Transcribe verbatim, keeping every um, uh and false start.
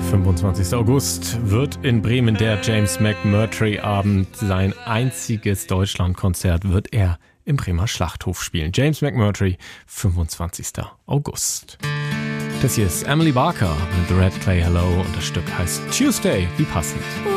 fünfundzwanzigster August wird in Bremen der James McMurtry Abend. Sein einziges Deutschlandkonzert wird er im Bremer Schlachthof spielen. James McMurtry, fünfundzwanzigster August. Das hier ist Emily Barker mit The Red Clay Hello und das Stück heißt Tuesday. Wie passend.